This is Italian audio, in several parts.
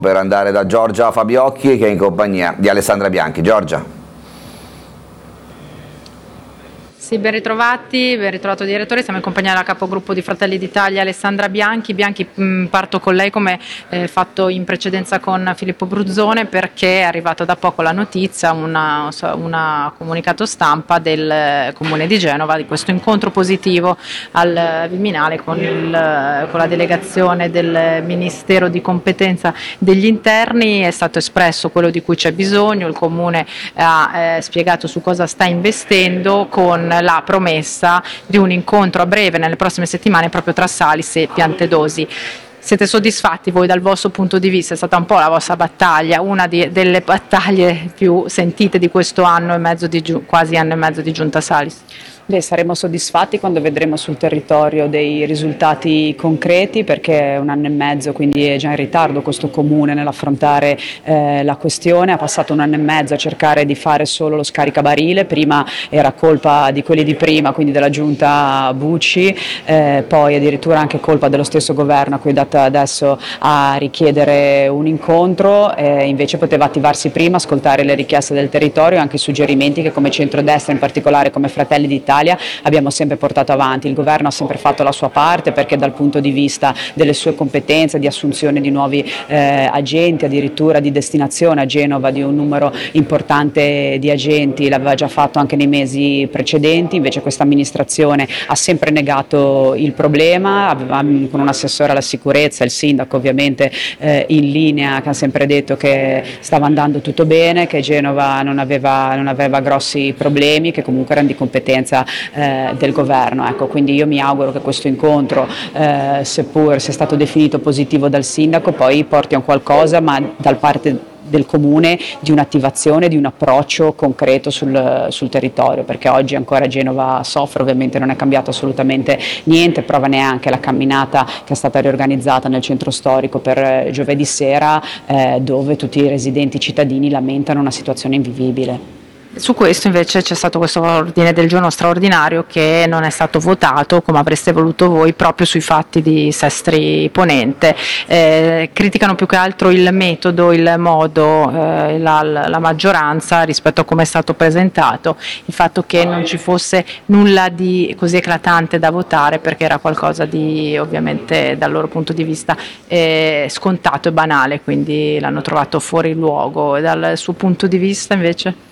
Per andare da Giorgia Fabiocchi che è in compagnia di Alessandra Bianchi. Giorgia. Sì, ben ritrovato direttore, siamo in compagnia della capogruppo di Fratelli d'Italia Alessandra Bianchi. Bianchi, parto con lei come fatto in precedenza con Filippo Bruzzone, perché è arrivata da poco la notizia, una comunicato stampa del Comune di Genova di questo incontro positivo al Viminale con la delegazione del Ministero di competenza degli interni. È stato espresso quello di cui c'è bisogno, il Comune ha spiegato su cosa sta investendo, con la promessa di un incontro a breve nelle prossime settimane proprio tra Salis e Piantedosi. Siete soddisfatti voi dal vostro punto di vista? È stata un po' la vostra battaglia, una delle battaglie più sentite di questo anno e mezzo quasi anno e mezzo di Giunta Salis? Saremo soddisfatti quando vedremo sul territorio dei risultati concreti, perché è un anno e mezzo, quindi è già in ritardo questo Comune nell'affrontare la questione. Ha passato un anno e mezzo a cercare di fare solo lo scaricabarile, prima era colpa di quelli di prima, quindi della Giunta Bucci, poi addirittura anche colpa dello stesso governo a cui è data adesso a richiedere un incontro. Invece poteva attivarsi prima, ascoltare le richieste del territorio e anche i suggerimenti che come centrodestra, in particolare come Fratelli d'Italia, abbiamo sempre portato avanti. Il governo ha sempre fatto la sua parte, perché dal punto di vista delle sue competenze di assunzione di nuovi agenti, addirittura di destinazione a Genova di un numero importante di agenti, l'aveva già fatto anche nei mesi precedenti. Invece questa amministrazione ha sempre negato il problema, con un assessore alla sicurezza, il sindaco ovviamente in linea, che ha sempre detto che stava andando tutto bene, che Genova non aveva grossi problemi, che comunque erano di competenza del governo. Ecco, quindi io mi auguro che questo incontro, seppur sia stato definito positivo dal sindaco, poi porti a un qualcosa, ma dal parte del Comune, di un'attivazione, di un approccio concreto sul territorio, perché oggi ancora Genova soffre. Ovviamente non è cambiato assolutamente niente, prova neanche la camminata che è stata riorganizzata nel centro storico per giovedì sera, dove tutti i residenti cittadini lamentano una situazione invivibile. Su questo invece c'è stato questo ordine del giorno straordinario che non è stato votato come avreste voluto voi, proprio sui fatti di Sestri Ponente. Criticano più che altro il metodo, il modo, la maggioranza rispetto a come è stato presentato, il fatto che non ci fosse nulla di così eclatante da votare, perché era qualcosa di, ovviamente dal loro punto di vista, scontato e banale, quindi l'hanno trovato fuori luogo. E dal suo punto di vista invece?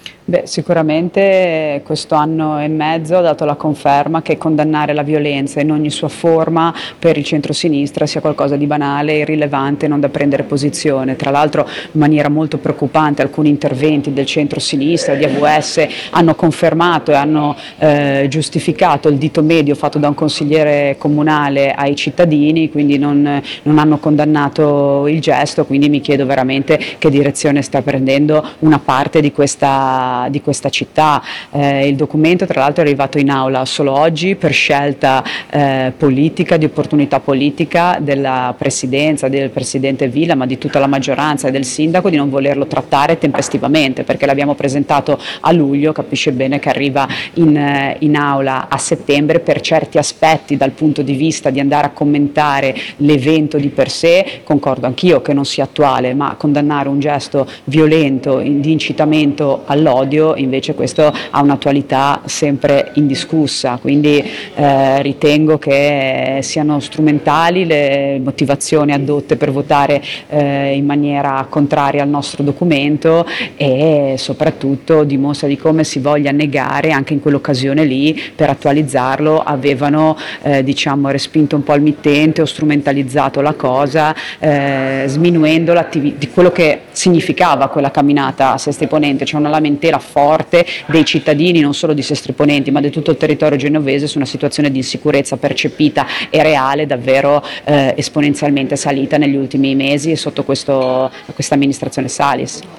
Sicuramente questo anno e mezzo ha dato la conferma che condannare la violenza in ogni sua forma per il centro-sinistra sia qualcosa di banale, irrilevante, non da prendere posizione. Tra l'altro in maniera molto preoccupante alcuni interventi del centro-sinistra, di AVS, hanno confermato e hanno giustificato il dito medio fatto da un consigliere comunale ai cittadini, quindi non hanno condannato il gesto. Quindi mi chiedo veramente che direzione sta prendendo una parte di questa città. Il documento tra l'altro è arrivato in aula solo oggi per scelta politica, di opportunità politica della presidenza, del presidente Villa, ma di tutta la maggioranza e del sindaco, di non volerlo trattare tempestivamente, perché l'abbiamo presentato a luglio. Capisce bene che arriva in aula a settembre. Per certi aspetti, dal punto di vista di andare a commentare l'evento di per sé, concordo anch'io che non sia attuale, ma condannare un gesto violento di incitamento all'odio, invece questo ha un'attualità sempre indiscussa. Quindi ritengo che siano strumentali le motivazioni addotte per votare in maniera contraria al nostro documento, e soprattutto dimostra di come si voglia negare. Anche in quell'occasione lì, per attualizzarlo, avevano respinto un po' il mittente o strumentalizzato la cosa, sminuendo di quello che significava quella camminata a Sestri Ponente. C'è una lamentela forte dei cittadini, non solo di Sestri Ponenti, ma di tutto il territorio genovese, su una situazione di insicurezza percepita e reale davvero esponenzialmente salita negli ultimi mesi e sotto questa amministrazione Salis.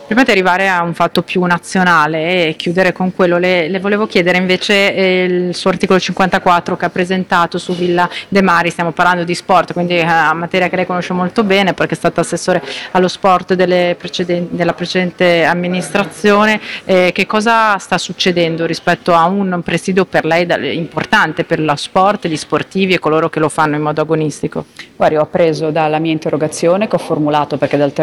Prima di arrivare a un fatto più nazionale e chiudere con quello, le volevo chiedere invece il suo articolo 54 che ha presentato su Villa De Mari. Stiamo parlando di sport, quindi una materia che lei conosce molto bene perché è stata assessore allo sport della precedente amministrazione. Che cosa sta succedendo rispetto a un presidio per lei importante per lo sport, gli sportivi e coloro che lo fanno in modo agonistico? Guardi, ho appreso dalla mia interrogazione che ho formulato perché dal